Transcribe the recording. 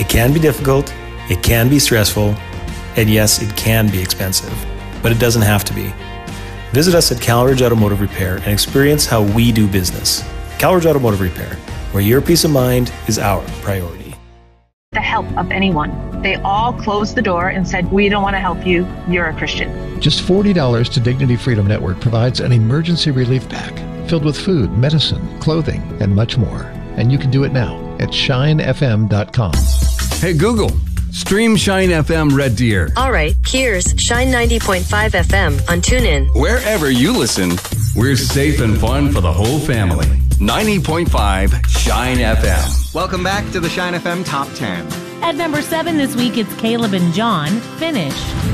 It can be difficult, it can be stressful, and yes, it can be expensive, but it doesn't have to be. Visit us at Calridge Automotive Repair and experience how we do business. Calridge Automotive Repair, where your peace of mind is our priority. The help of anyone. They all closed the door and said, we don't want to help you. You're a Christian. Just $40 to Dignity Freedom Network provides an emergency relief pack filled with food, medicine, clothing, and much more. And you can do it now at shinefm.com. Hey, Google, stream Shine FM Red Deer. All right, here's Shine 90.5 FM on TuneIn. Wherever you listen, we're safe and fun for the whole family. 90.5 Shine FM. Welcome back to the Shine FM Top 10. At number 7 this week, it's Caleb and John, Finished.